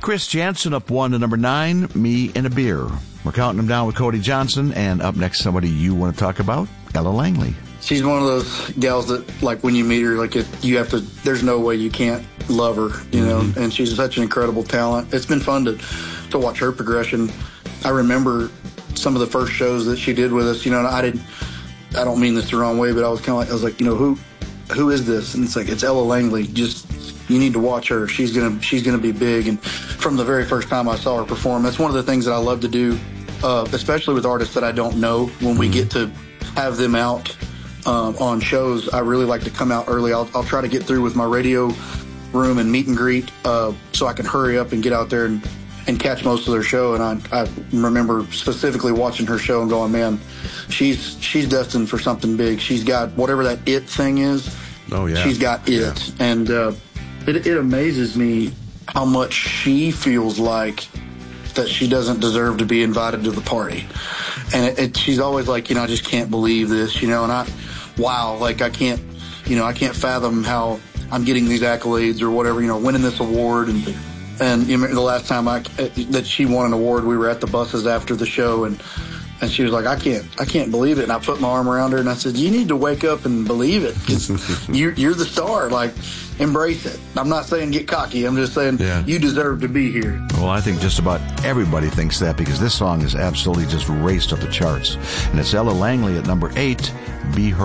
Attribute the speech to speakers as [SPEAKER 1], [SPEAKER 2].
[SPEAKER 1] Chris Jansen up 1 to number 9, Me and a Beer. We're counting them down with Cody Johnson, and up next, somebody you want to talk about, Ella Langley.
[SPEAKER 2] She's one of those gals that, like, when you meet her, like, you have to, there's no way you can't love her, you know, and she's such an incredible talent. It's been fun to watch her progression. I remember some of the first shows that she did with us, you know, and I don't mean this the wrong way, but I was like, you know, who is this? And it's like, it's Ella Langley. Just, you need to watch her. She's gonna be big. And from the very first time I saw her perform, that's one of the things that I love to do, especially with artists that I don't know. When we get to have them out on shows, I really like to come out early. I'll try to get through with my radio room and meet and greet, so I can hurry up and get out there and catch most of their show. And I remember specifically watching her show and going, man, she's destined for something big. She's got whatever that it thing is.
[SPEAKER 1] Oh yeah,
[SPEAKER 2] she's got it. Yeah. And it amazes me how much she feels like that she doesn't deserve to be invited to the party. And she's always like, you know, I just can't believe this, you know, and I can't fathom how I'm getting these accolades or whatever, you know, winning this award. And you know, the last time that she won an award, we were at the buses after the show, and she was like, I can't believe it. And I put my arm around her and I said, you need to wake up and believe it. 'Cause you're the star. Like, embrace it. I'm not saying get cocky. I'm just saying you deserve to be here.
[SPEAKER 1] Well, I think just about everybody thinks that, because this song is absolutely just raced up the charts. And it's Ella Langley at number 8, Be Her.